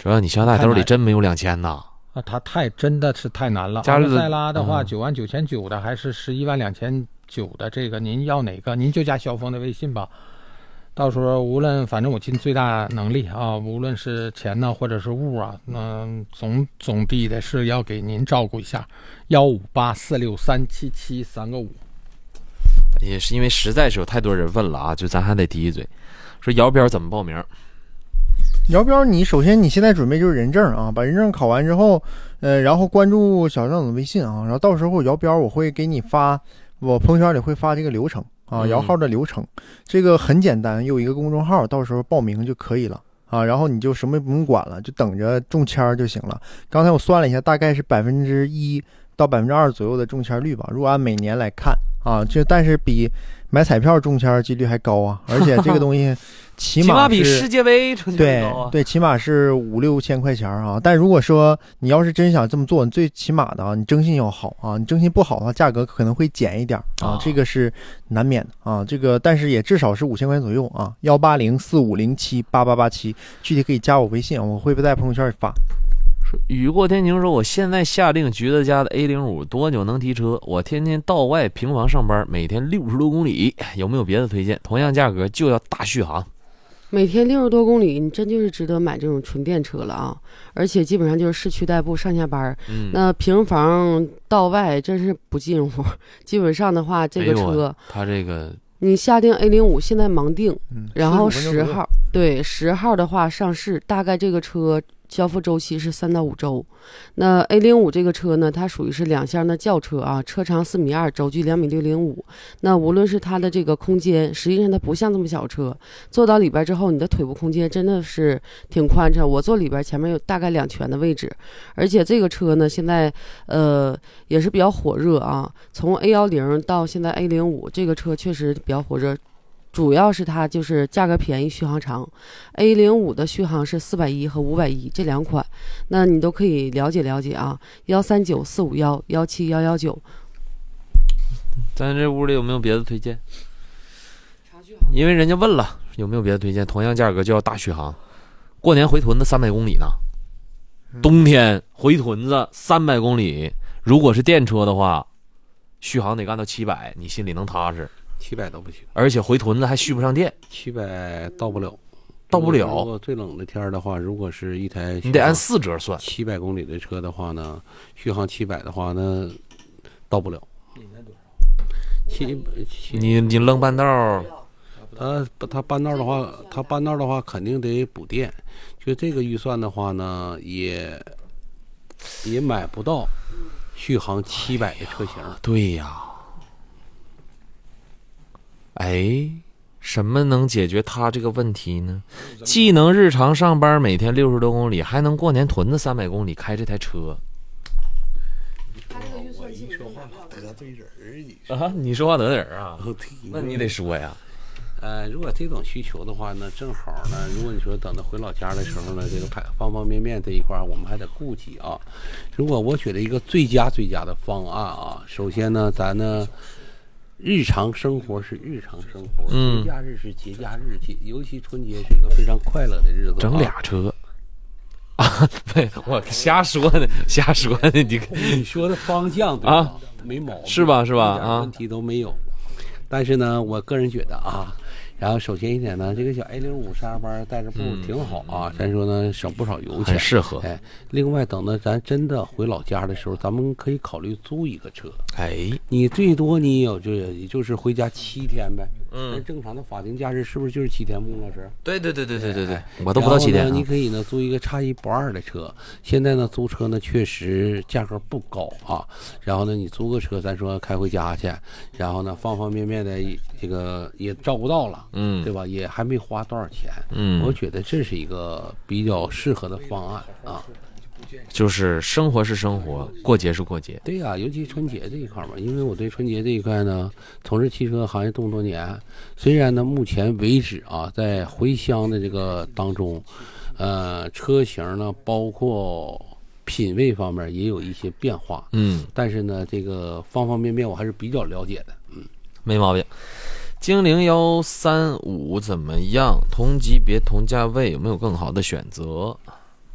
主要你shadow代兜里真没有2000呐。 它真的是太难了。 加入塞拉的话，99900的还是112900的，这个您要哪个？您就加肖峰的微信吧。到时候无论反正我尽最大能力啊，无论是钱呢或者是物啊，总地的是要给您照顾一下。158463773个5。 也是因为实在是有太多人问了啊，就咱还得提一嘴，说摇标怎么报名？ 摇标你首先你现在准备就是人证啊，把人证考完之后，然后关注小张总的微信啊，然后到时候摇标我会给你发，我朋友圈里会发这个流程啊，摇号的流程，这个很简单，有一个公众号，到时候报名就可以了啊，然后你就什么也不用管了，就等着中签就行了。刚才我算了一下，大概是1%到2%左右的中签率吧，如果按每年来看啊，但是比买彩票中签几率还高啊，而且这个东西起码比世界杯中签高啊， 对，起码是5-6千块钱啊。但如果说你要是真想这么做，你最起码的啊，你征信要好啊，你征信不好的话，价格可能会减一点啊，这个是难免的啊。这个但是也至少是5000块左右啊。18045078887，具体可以加我微信，我会在朋友圈里发。 雨过天晴说，我现在下令橘子家的 A05 多久能提车？我天天到外平房上班，每天60多公里，有没有别的推荐？同样价格就要大续航。 每天60多公里，你真就是值得买这种纯电车了啊！而且基本上就是市区代步上下班。那平房到外真是不近乎。基本上的话，这个车， 它这个你下定 A05，现在盲定，然后10号，对，10号的话上市，大概这个车交付周期是3到5周。那 A05 这个车呢，它属于是2厢的轿车啊，车长4.2米，轴距2.605米。那无论是它的这个空间，实际上它不像这么小车，坐到里边之后，你的腿部空间真的是挺宽敞。我坐里边前面有大概2拳的位置，而且这个车呢，现在也是比较火热啊。从 A10到现在 A05，这个车确实比较火热。主要是它就是价格便宜，续航长。A05 的续航是410和510这2款，那你都可以了解了解啊。13945117119。 咱这屋里有没有别的推荐？因为人家问了有没有别的推荐，同样价格就要大续航。过年回屯子300公里呢，冬天回屯子300公里，如果是电车的话，续航得干到700，你心里能踏实。 700都不行， 而且回屯子还续不上电 ，700到不了。 如果最冷的天的话，如果是一台你得按4折算 ，700公里的车的话呢，续航700的话呢，到不了。 你扔半道， 他半道的话，肯定得补电。就这个预算的话呢，也买不到续航700的车型。 对呀。什么能解决他这个问题呢？既能日常上班每天60多公里，还能过年屯子300公里开这台车。 我一说话得罪人啊！你说话得罪人啊？那你得说呀。 如果这种需求的话呢，正好呢，如果你说等到回老家的时候呢，这个方方面面这一块我们还得顾及啊。如果我觉得一个最佳的方案啊，首先呢，咱呢。日常生活是日常生活，节假日是节假日，尤其春节是一个非常快乐的日子。 整俩车啊？对，我瞎说呢，你说的方向对吧？没毛病， 是吧？啊， 问题都没有。但是呢，我个人觉得啊，然后首先一点呢，这个小 A05上班带着步挺好啊，咱说呢省不少油钱， 很适合。 另外等到咱真的回老家的时候，咱们可以考虑租一个车。你最多你也就是回家7天呗。正常的法定假日是不是就是7天？穆老师？ 对，我都不到7天。 你可以呢租一个差异不2的车。现在呢租车呢确实价格不高啊。然后呢你租个车，咱说开回家去，然后呢方方面面的这个也照顾到了，对吧？也还没花多少钱，我觉得这是一个比较适合的方案啊。 就是生活是生活，过节是过节。 对呀，尤其春节这一块嘛，因为我对春节这一块呢，从事汽车行业这么多年，虽然呢目前为止啊，在回乡的这个当中，车型呢包括品味方面也有一些变化，但是呢这个方方面面我还是比较了解的， 没毛病。精灵135怎么样？同级别同价位有没有更好的选择？